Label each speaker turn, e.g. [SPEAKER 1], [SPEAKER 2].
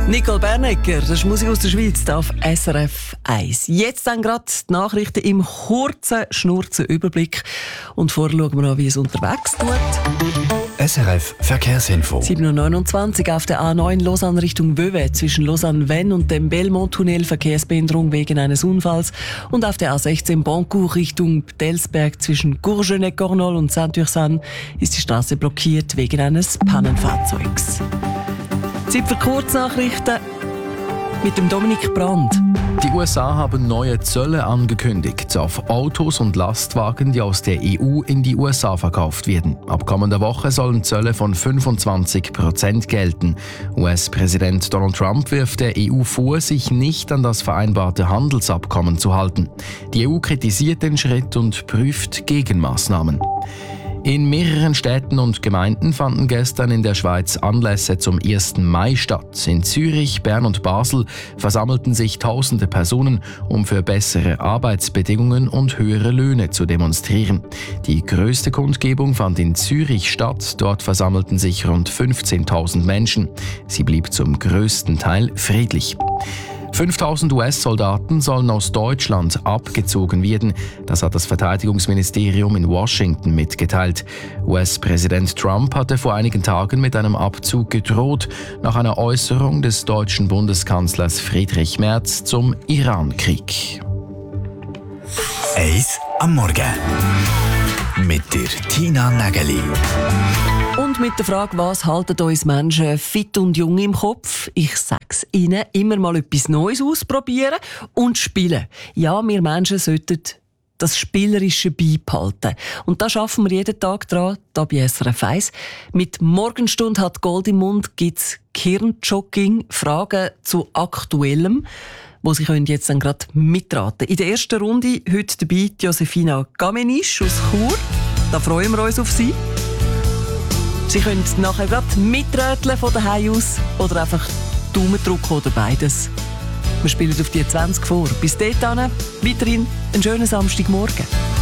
[SPEAKER 1] Nicole Bernecker, das ist Musik aus der Schweiz, auf SRF 1. Jetzt dann gerade die Nachrichten im kurzen Schnurzen-Überblick. Und vorher schauen wir an, wie es unterwegs tut.
[SPEAKER 2] SRF Verkehrsinfo.
[SPEAKER 1] 7.29 Uhr auf der A9 Lausanne Richtung Vevey zwischen Lausanne-Venn und dem Belmont-Tunnel Verkehrsbehinderung wegen eines Unfalls. Und auf der A16 Bancourt Richtung Delsberg zwischen Courgenay-Cornol und Saint-Ursanne ist die Straße blockiert wegen eines Pannenfahrzeugs. Zeit für Kurznachrichten mit dem Dominik Brand.
[SPEAKER 3] Die USA haben neue Zölle angekündigt auf Autos und Lastwagen, die aus der EU in die USA verkauft werden. Ab kommender Woche sollen Zölle von 25% gelten. US-Präsident Donald Trump wirft der EU vor, sich nicht an das vereinbarte Handelsabkommen zu halten. Die EU kritisiert den Schritt und prüft Gegenmaßnahmen. In mehreren Städten und Gemeinden fanden gestern in der Schweiz Anlässe zum 1. Mai statt. In Zürich, Bern und Basel versammelten sich tausende Personen, um für bessere Arbeitsbedingungen und höhere Löhne zu demonstrieren. Die größte Kundgebung fand in Zürich statt. Dort versammelten sich rund 15.000 Menschen. Sie blieb zum größten Teil friedlich. 5.000 US-Soldaten sollen aus Deutschland abgezogen werden. Das hat das Verteidigungsministerium in Washington mitgeteilt. US-Präsident Trump hatte vor einigen Tagen mit einem Abzug gedroht, nach einer Äußerung des deutschen Bundeskanzlers Friedrich Merz zum Iran-Krieg.
[SPEAKER 2] 1 am Morgen. Mit der Tina Nägeli.
[SPEAKER 1] Und mit der Frage, was halten uns Menschen fit und jung im Kopf? Ich sag's Ihnen, immer mal etwas Neues ausprobieren und spielen. Ja, wir Menschen sollten das Spielerische beibehalten. Und da schaffen wir jeden Tag dran, hier bei SRF 1. Mit Morgenstunde hat Gold im Mund gibt's Hirnjogging, Fragen zu Aktuellem, wo Sie können jetzt dann gerade mitraten. In der ersten Runde heute dabei Josefina Gamenisch aus Chur. Da freuen wir uns auf Sie. Sie können nachher gerade miträteln von daheim aus oder einfach Daumen drücken oder beides. Wir spielen auf die 20 vor. Bis dahin, weiterhin einen schönen Samstagmorgen.